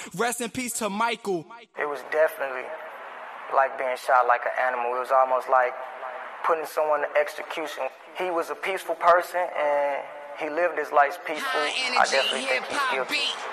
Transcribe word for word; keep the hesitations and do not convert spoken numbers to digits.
Rest in peace to Michael. It was definitely like being shot like an animal. It was almost like putting someone to execution. He was a peaceful person and he lived his life peaceful. I definitely think he's guilty.